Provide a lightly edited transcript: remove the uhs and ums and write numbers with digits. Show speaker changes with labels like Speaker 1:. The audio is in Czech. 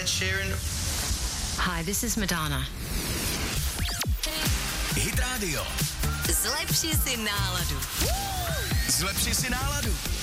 Speaker 1: Sheeran.
Speaker 2: Hi, this is Madonna.
Speaker 3: Hit Radio.
Speaker 2: Zlepši si náladu.
Speaker 3: Zlepši si náladu.